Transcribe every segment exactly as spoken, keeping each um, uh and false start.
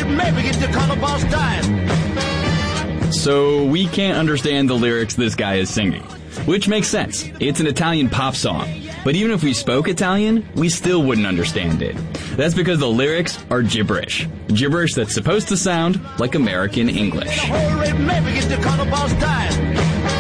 maybe get the color boss dying. So we can't understand the lyrics this guy is singing, which makes sense. It's an Italian pop song. But even if we spoke Italian, we still wouldn't understand it. That's because the lyrics are gibberish. Gibberish that's supposed to sound like American English. Maybe get the color boss dying.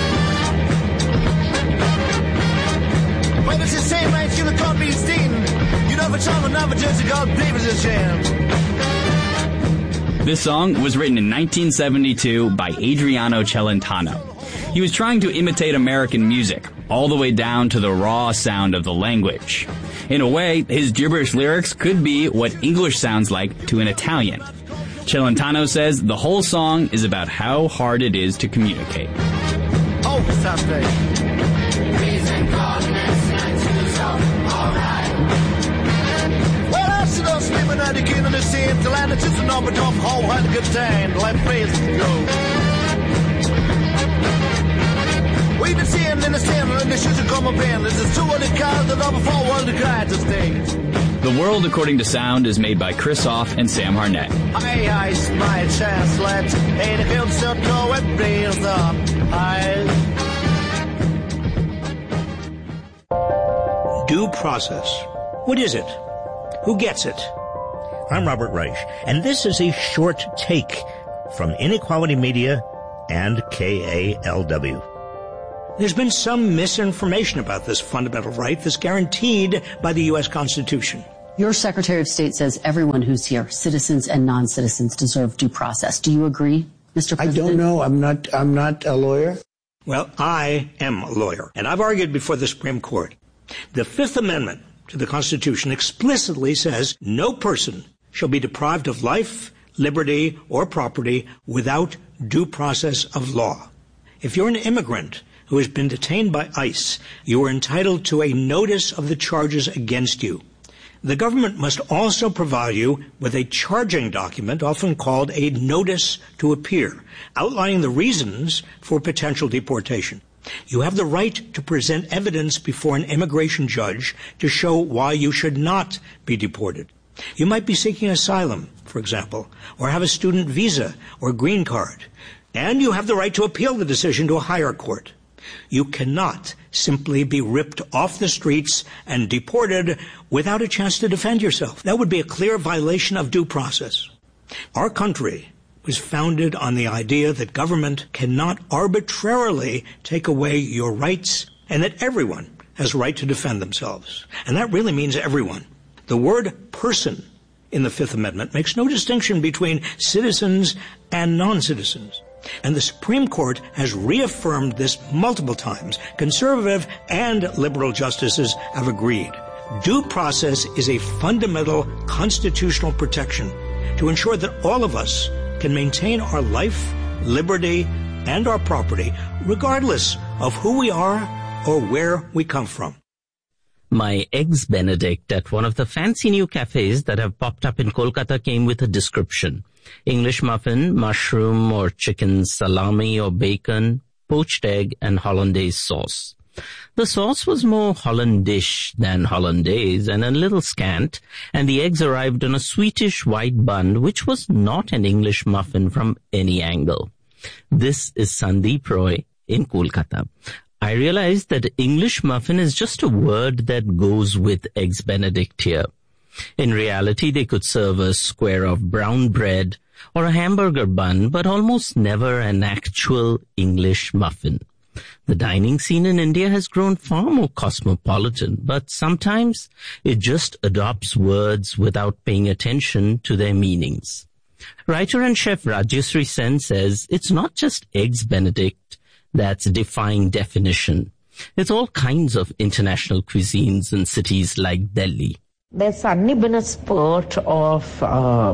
Well, it's the same right you can't be seen. You never tell another just God baby's a shame. This song was written in nineteen seventy-two by Adriano Celentano. He was trying to imitate American music, all the way down to the raw sound of the language. In a way, his gibberish lyrics could be what English sounds like to an Italian. Celentano says the whole song is about how hard it is to communicate. Oh, Saturday. Reason, coordinates, and choose all right. Well, I sit on sleeping at the king of the sea, to land it's just an open off whole had a good time, like face to go. We've been seeing in the sand, and the shoes are coming in. This is two of the cars that are before one of the guys to stage. The World According to Sound is made by Chris Off and Sam Harnett. Hi, ice, my chance, let's ain't if you still know it brings up. Hi. Due process. What is it? Who gets it? I'm Robert Reich, and this is a short take from Inequality Media and K A L W. There's been some misinformation about this fundamental right that's guaranteed by the U S Constitution. Your Secretary of State says everyone who's here, citizens and non-citizens, deserve due process. Do you agree, Mister President? I don't know. I'm not, I'm not a lawyer. Well, I am a lawyer, and I've argued before the Supreme Court. The Fifth Amendment to the Constitution explicitly says no person shall be deprived of life, liberty, or property without due process of law. If you're an immigrant who has been detained by ICE, you are entitled to a notice of the charges against you. The government must also provide you with a charging document, often called a notice to appear, outlining the reasons for potential deportation. You have the right to present evidence before an immigration judge to show why you should not be deported. You might be seeking asylum, for example, or have a student visa or green card, and you have the right to appeal the decision to a higher court. You cannot simply be ripped off the streets and deported without a chance to defend yourself. That would be a clear violation of due process. Our country was founded on the idea that government cannot arbitrarily take away your rights and that everyone has a right to defend themselves. And that really means everyone. The word person in the Fifth Amendment makes no distinction between citizens and non-citizens. And the Supreme Court has reaffirmed this multiple times. Conservative and liberal justices have agreed. Due process is a fundamental constitutional protection to ensure that all of us can maintain our life, liberty, and our property, regardless of who we are or where we come from. My Eggs Benedict at one of the fancy new cafes that have popped up in Kolkata came with a description. English muffin, mushroom or chicken, salami or bacon, poached egg, and hollandaise sauce. The sauce was more Hollandish than hollandaise and a little scant, and the eggs arrived on a sweetish white bun, which was not an English muffin from any angle. This is Sandeep Roy in Kolkata. I realized that English muffin is just a word that goes with Eggs Benedict here. In reality, they could serve a square of brown bread or a hamburger bun, but almost never an actual English muffin. The dining scene in India has grown far more cosmopolitan, but sometimes it just adopts words without paying attention to their meanings. Writer and chef Rajyasree Sen says it's not just Eggs Benedict that's defying definition. It's all kinds of international cuisines in cities like Delhi. There's suddenly been a spurt of uh,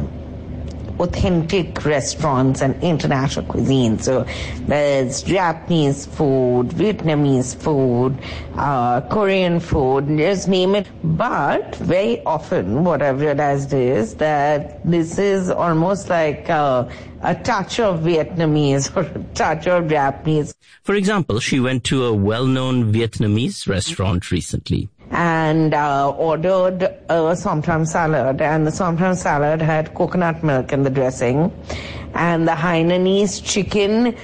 authentic restaurants and international cuisine. So there's Japanese food, Vietnamese food, uh, Korean food, just name it. But very often what I've realized is that this is almost like uh, a touch of Vietnamese or a touch of Japanese. For example, she went to a well-known Vietnamese restaurant recently. and uh, ordered a Somtam salad, and the Somtam salad had coconut milk in the dressing, and the Hainanese chicken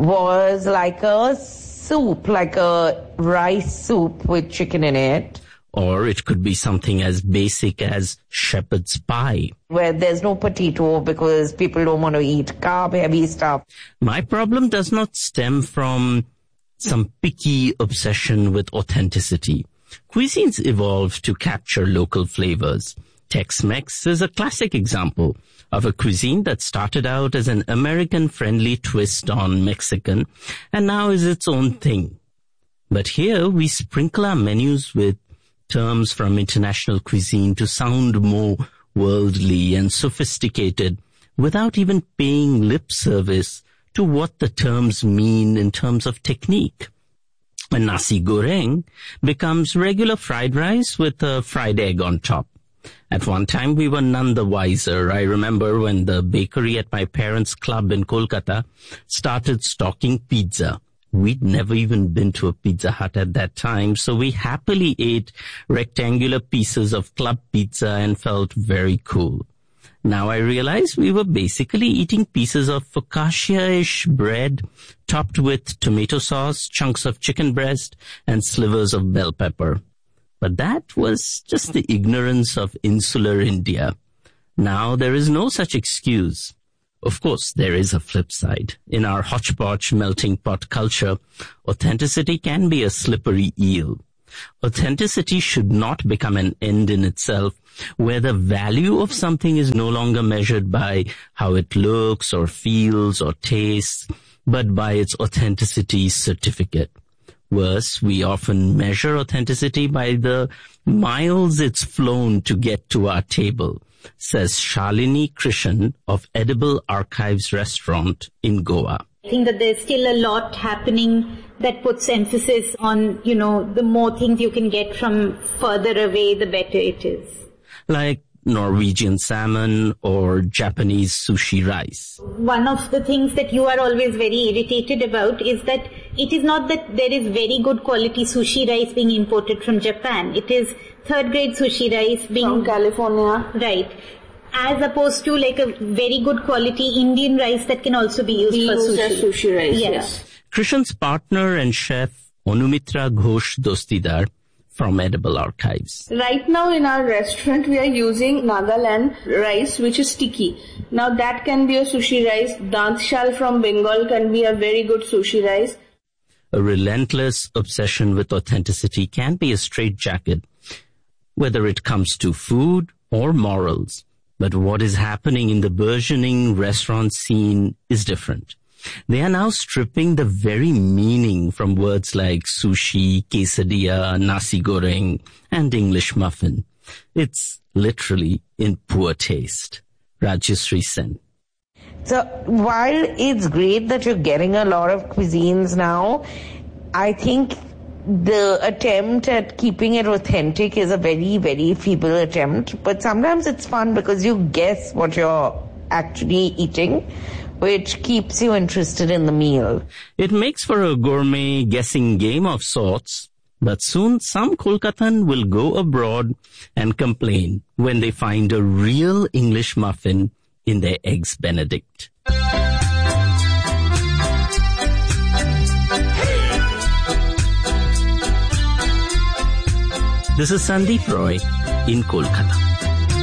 was like a soup, like a rice soup with chicken in it. Or it could be something as basic as shepherd's pie, where there's no potato because people don't want to eat carb-heavy stuff. My problem does not stem from some picky obsession with authenticity. Cuisines evolved to capture local flavors. Tex-Mex is a classic example of a cuisine that started out as an American-friendly twist on Mexican and now is its own thing. But here we sprinkle our menus with terms from international cuisine to sound more worldly and sophisticated without even paying lip service to what the terms mean in terms of technique. A nasi goreng becomes regular fried rice with a fried egg on top. At one time, we were none the wiser. I remember when the bakery at my parents' club in Kolkata started stocking pizza. We'd never even been to a Pizza Hut at that time, so we happily ate rectangular pieces of club pizza and felt very cool. Now I realize we were basically eating pieces of focaccia-ish bread topped with tomato sauce, chunks of chicken breast, and slivers of bell pepper. But that was just the ignorance of insular India. Now there is no such excuse. Of course, there is a flip side. In our hodgepodge melting pot culture, authenticity can be a slippery eel. Authenticity should not become an end in itself, where the value of something is no longer measured by how it looks or feels or tastes, but by its authenticity certificate. Worse, we often measure authenticity by the miles it's flown to get to our table, says Shalini Krishan of Edible Archives Restaurant in Goa. I think that there's still a lot happening that puts emphasis on, you know, the more things you can get from further away, the better it is. Like Norwegian salmon or Japanese sushi rice. One of the things that you are always very irritated about is that it is not that there is very good quality sushi rice being imported from Japan. It is third grade sushi rice being... From California. Right. As opposed to like a very good quality Indian rice that can also be used be for used sushi. As sushi rice, yeah. yes. Krishan's partner and chef Anumitra Ghosh Dostidar from Edible Archives. Right now in our restaurant we are using Nagaland rice which is sticky. Now that can be a sushi rice. Dantshal from Bengal can be a very good sushi rice. A relentless obsession with authenticity can be a straitjacket, whether it comes to food or morals. But what is happening in the burgeoning restaurant scene is different. They are now stripping the very meaning from words like sushi, quesadilla, nasi goreng, and English muffin. It's literally in poor taste. Rajyasree Sen. So while it's great that you're getting a lot of cuisines now, I think the attempt at keeping it authentic is a very, very feeble attempt. But sometimes it's fun because you guess what you're actually eating, which keeps you interested in the meal. It makes for a gourmet guessing game of sorts, but soon some Kolkatan will go abroad and complain when they find a real English muffin in their Eggs Benedict. This is Sandeep Roy in Kolkata.